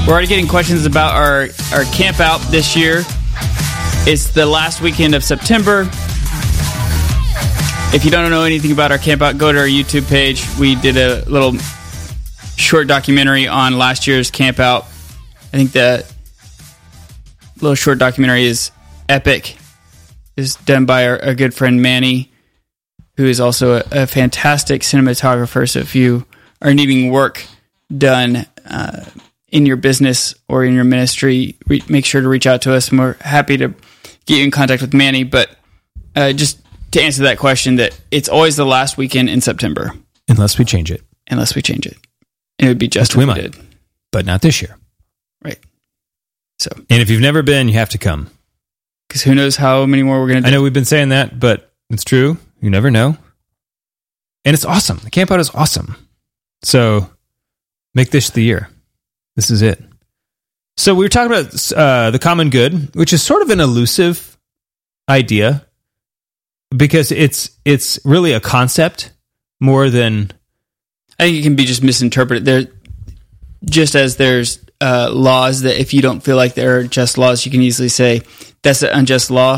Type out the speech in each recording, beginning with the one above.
We're already getting questions about our camp out this year. It's the last weekend of September. If you don't know anything about our camp out, go to our YouTube page. We did a little short documentary on last year's camp out. I think the little short documentary is epic. It's done by our good friend Manny, who is also a fantastic cinematographer. So if you are needing work done in your business or in your ministry, make sure to reach out to us, and we're happy to get you in contact with Manny. But just to answer that question, that it's always the last weekend in September. Unless we change it. And it would be just if we did. But not this year. Right. So. And if you've never been, you have to come. Because who knows how many more we're going to do. I know we've been saying that, but it's true. You never know. And it's awesome. The camp out is awesome. So make this the year. This is it. So we were talking about the common good, which is sort of an elusive idea because it's really a concept more than... I think it can be just misinterpreted. There, just as there's laws that if you don't feel like they're just laws, you can easily say that's an unjust law.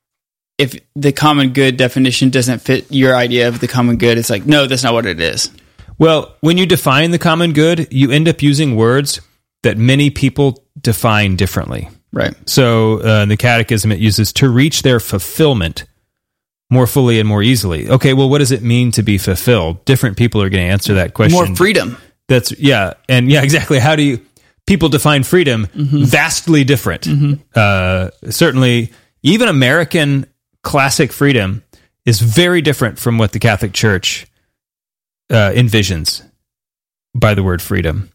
If the common good definition doesn't fit your idea of the common good, it's like, no, that's not what it is. Well, when you define the common good, you end up using words that many people define differently. Right. So in the Catechism, it uses to reach their fulfillment more fully and more easily. Okay, well, what does it mean to be fulfilled? Different people are going to answer that question. More freedom. Exactly. How do people define freedom? Mm-hmm. Vastly different. Mm-hmm. Certainly, even American classic freedom is very different from what the Catholic Church envisions by the word freedom.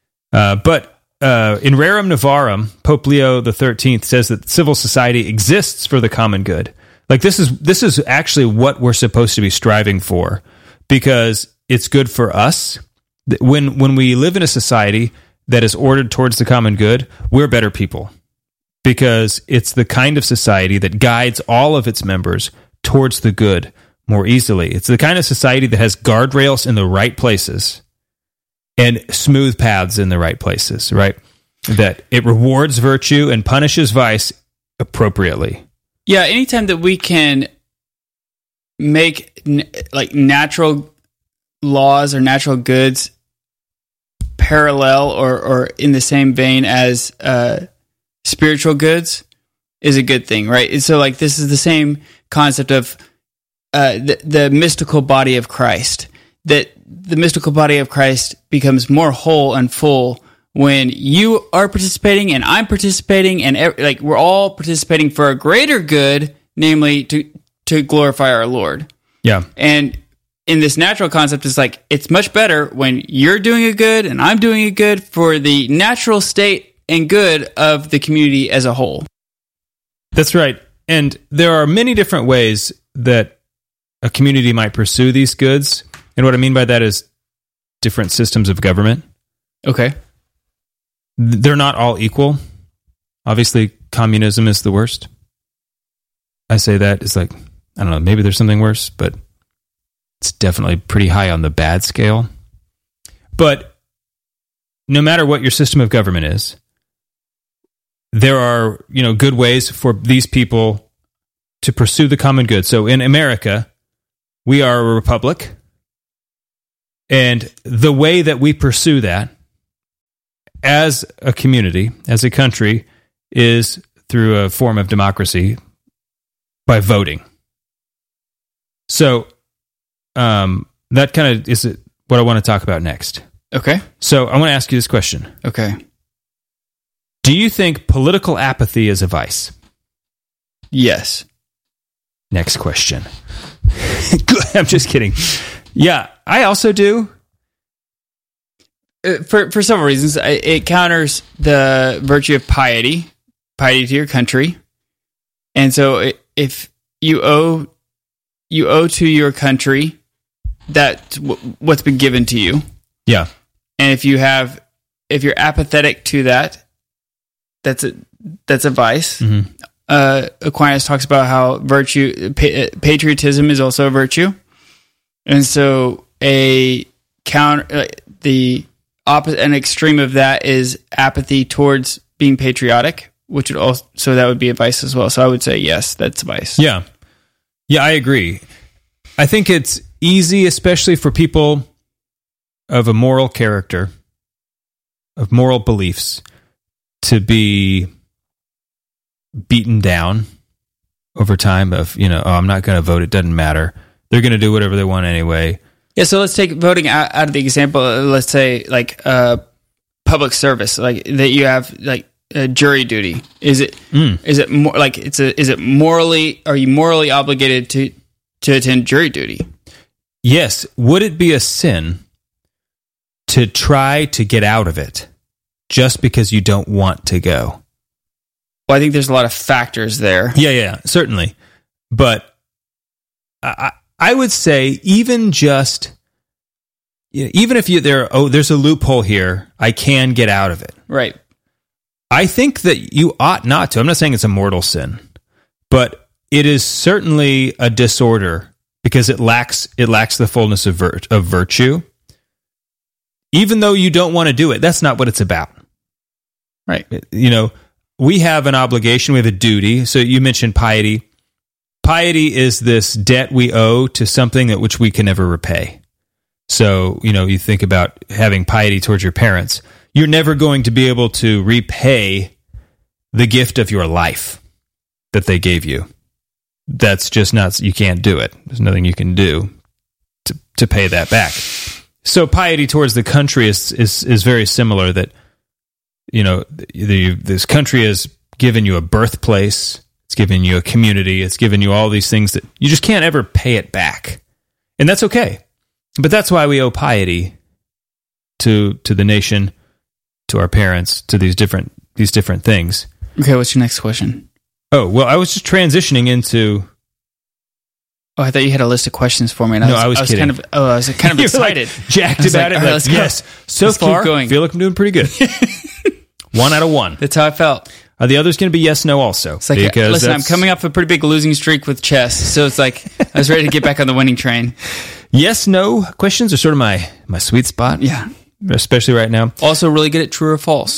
But in Rerum Novarum, Pope Leo XIII says that civil society exists for the common good. Like this is actually what we're supposed to be striving for, because it's good for us. When we live in a society that is ordered towards the common good, we're better people, because it's the kind of society that guides all of its members towards the good more easily. It's the kind of society that has guardrails in the right places and smooth paths in the right places, right? That it rewards virtue and punishes vice appropriately. Yeah, anytime that we can make natural laws or natural goods parallel or in the same vein as spiritual goods is a good thing, right? And so this is the same concept of the mystical body of Christ, that the mystical body of Christ becomes more whole and full when you are participating and I'm participating, and we're all participating for a greater good, namely to glorify our Lord. Yeah. And in this natural concept, it's much better when you're doing a good and I'm doing a good for the natural state and good of the community as a whole. That's right. And there are many different ways that a community might pursue these goods. And what I mean by that is different systems of government. Okay. They're not all equal. Obviously, communism is the worst. I say that it's I don't know, maybe there's something worse, but it's definitely pretty high on the bad scale. But no matter what your system of government is, there are, good ways for these people to pursue the common good. So in America, we are a republic, and the way that we pursue that as a community, as a country, is through a form of democracy by voting. So that kind of is what I want to talk about next. Okay. So I want to ask you this question. Okay. Do you think political apathy is a vice? Yes. Next question. I'm just kidding. Yeah, I also do. For several reasons. It counters the virtue of piety to your country. And so if you owe to your country that what's been given to you. Yeah. And if you're apathetic to that, that's a vice. Mm-hmm. Aquinas talks about how patriotism is also a virtue. And so the an extreme of that is apathy towards being patriotic, which would also, so that would be a vice as well. So I would say yes, that's a vice. Yeah, I agree. I think it's easy, especially for people of a moral character, of moral beliefs, to be beaten down over time of, I'm not going to vote, it doesn't matter. They're going to do whatever they want anyway. Yeah, so let's take voting out of the example. Let's say like public service, like that you have like jury duty. Is it more like is it morally, are you morally obligated to attend jury duty? Yes. Would it be a sin to try to get out of it just because you don't want to go? Well, I think there's a lot of factors there. Yeah, certainly. But I would say even if there's a loophole here, I can get out of it. Right. I think that you ought not to. I'm not saying it's a mortal sin, but it is certainly a disorder because it lacks the fullness of virtue. Even though you don't want to do it, that's not what it's about. Right. We have an obligation, we have a duty. So you mentioned piety. Piety is this debt we owe to something which we can never repay. So, you think about having piety towards your parents. You're never going to be able to repay the gift of your life that they gave you. That's just not, you can't do it. There's nothing you can do to pay that back. So piety towards the country is very similar, that, this country has given you a birthplace, it's given you a community, it's given you all these things that you just can't ever pay it back. And that's okay. But that's why we owe piety to the nation, to our parents, to these different things. Okay, what's your next question? Oh, well, I was just transitioning into... Oh, I thought you had a list of questions for me. And I was kidding. I was kind of excited. Like jacked about it. Right, yes. So let's far, keep going. I feel like I'm doing pretty good. 1 out of 1. That's how I felt. Are the others going to be yes, no also? It's like, listen, I'm coming off a pretty big losing streak with chess, so it's like I was ready to get back on the winning train. Yes, no questions are sort of my sweet spot. Yeah. Especially right now. Also really good at true or false.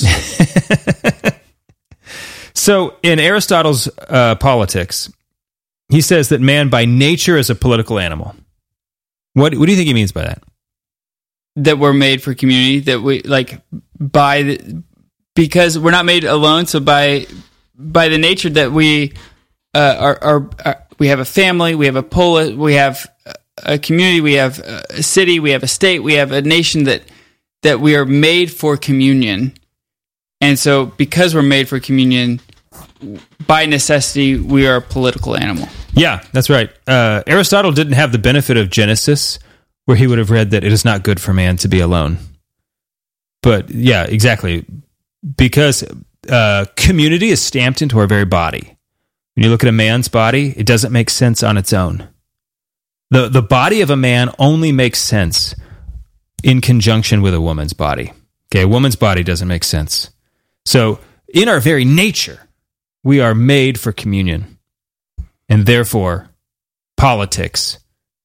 So in Aristotle's Politics, he says that man by nature is a political animal. What do you think he means by that? That we're made for community, that we like because we're not made alone. So by the nature that we we have a family, we have we have a community, we have a city, we have a state, we have a nation that we are made for communion. And so because we're made for communion, by necessity, we are a political animal. Yeah, that's right. Aristotle didn't have the benefit of Genesis, where he would have read that it is not good for man to be alone. But yeah, exactly. Because community is stamped into our very body. When you look at a man's body, it doesn't make sense on its own. The body of a man only makes sense in conjunction with a woman's body. Okay, a woman's body doesn't make sense. So in our very nature, we are made for communion. And therefore, politics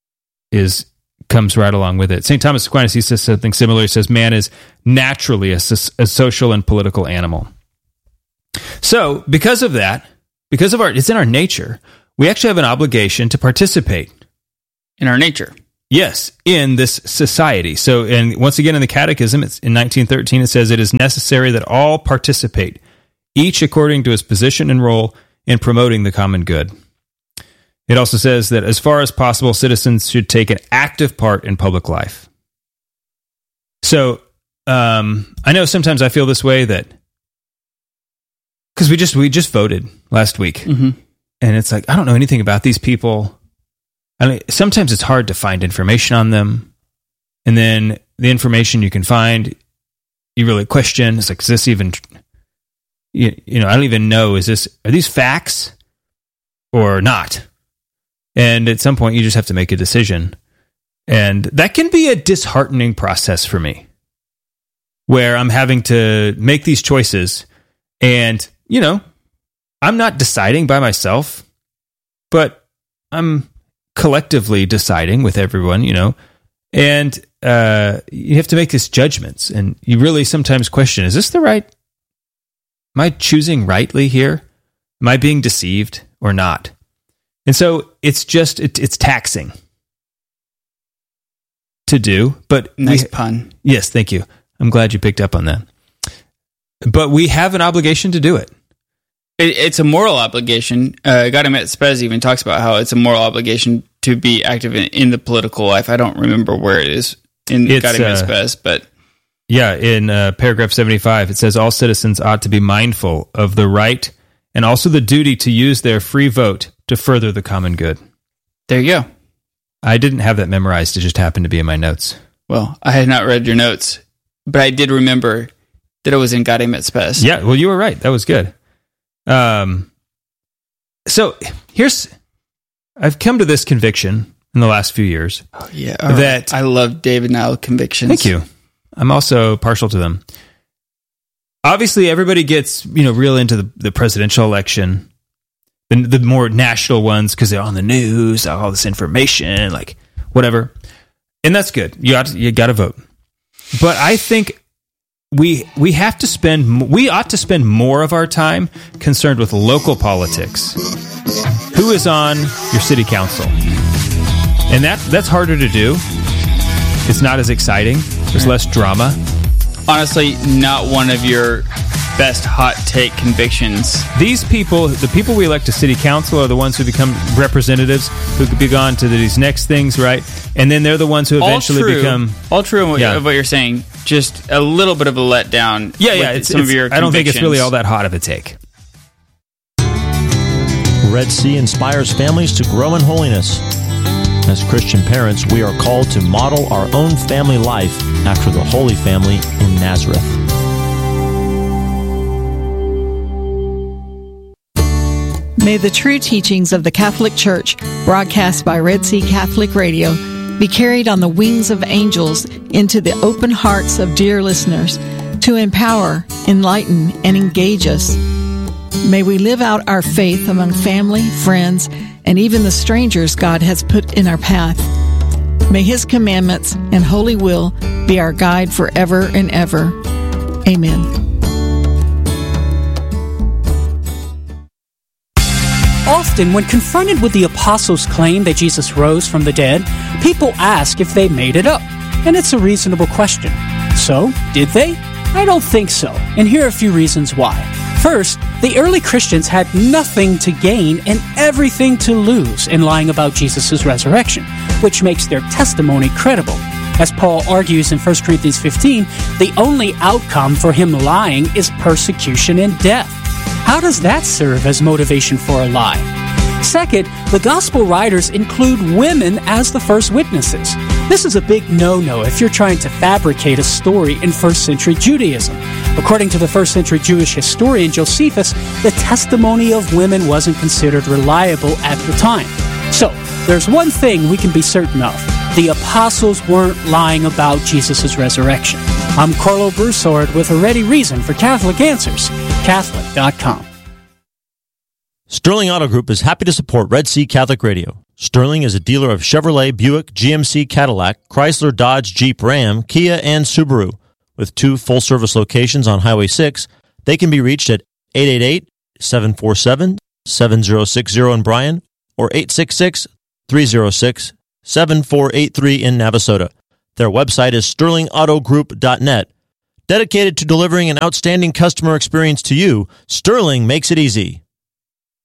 comes right along with it. St. Thomas Aquinas, he says something similar. He says, man is naturally a social and political animal. So, because of that, it's in our nature, we actually have an obligation to participate. In our nature. Yes, in this society. So, and once again in the Catechism, it's in 1913, it says, it is necessary that all participate, each according to his position and role in promoting the common good. It also says that as far as possible, citizens should take an active part in public life. So, I know sometimes I feel this way that, because we just voted last week, mm-hmm. and it's like, I don't know anything about these people. I mean, sometimes it's hard to find information on them, and then the information you can find, you really question. It's like, is this even, I don't even know, are these facts or not? And at some point, you just have to make a decision. And that can be a disheartening process for me, where I'm having to make these choices. And, I'm not deciding by myself, but I'm collectively deciding with everyone, And you have to make these judgments, and you really sometimes question, is this the right? Am I choosing rightly here? Am I being deceived or not? And so it's just, it's taxing to do. But nice pun. Yes, thank you. I'm glad you picked up on that. But we have an obligation to do it. It's a moral obligation. Gadamer Spez even talks about how it's a moral obligation to be active in the political life. I don't remember where it is in Gadamer Spez, but... Yeah, in paragraph 75, it says, all citizens ought to be mindful of the right and also the duty to use their free vote to further the common good. There you go. I didn't have that memorized. It just happened to be in my notes. Well, I had not read your notes, but I did remember that it was in Gadamer Spez. Yeah, well, you were right. That was good. So I've come to this conviction in the last few years. Oh, yeah. That I love David Nile convictions. Thank you. I'm also partial to them. Obviously, everybody gets, real into the presidential election, the more national ones, because they're on the news, all this information, like whatever. And that's good. You got to vote. But I think we ought to spend more of our time concerned with local politics. Who is on your city council? And that's harder to do. It's not as exciting. There's less drama. Honestly, not one of your best hot take convictions. These people, the people we elect to city council, are the ones who become representatives, who could be gone to these next things, right? And then they're the ones who eventually become... All true of what you're saying. Just a little bit of a letdown. Yeah. Some of your I don't think it's really all that hot of a take. Red Sea inspires families to grow in holiness. As Christian parents, we are called to model our own family life after the Holy Family in Nazareth. May the true teachings of the Catholic Church, broadcast by Red Sea Catholic Radio, be carried on the wings of angels into the open hearts of dear listeners to empower, enlighten, and engage us. May we live out our faith among family, friends, and even the strangers God has put in our path. May His commandments and holy will be our guide forever and ever. Amen. Often, when confronted with the apostles' claim that Jesus rose from the dead, people ask if they made it up. And it's a reasonable question. So, did they? I don't think so. And here are a few reasons why. First, the early Christians had nothing to gain and everything to lose in lying about Jesus' resurrection, which makes their testimony credible. As Paul argues in 1 Corinthians 15, the only outcome for him lying is persecution and death. How does that serve as motivation for a lie? Second, the gospel writers include women as the first witnesses. This is a big no-no if you're trying to fabricate a story in first century Judaism. According to the first century Jewish historian Josephus, the testimony of women wasn't considered reliable at the time. So, there's one thing we can be certain of. The apostles weren't lying about Jesus' resurrection. I'm Carlo Broussard with a ready reason for Catholic Answers. Catholic.com. Sterling Auto Group is happy to support Red Sea Catholic Radio. Sterling is a dealer of Chevrolet, Buick, GMC, Cadillac, Chrysler, Dodge, Jeep, Ram, Kia, and Subaru. With 2 full-service locations on Highway 6, they can be reached at 888-747-7060 in Bryan or 866-306-7483 in Navasota. Their website is sterlingautogroup.net. Dedicated to delivering an outstanding customer experience to you, Sterling makes it easy.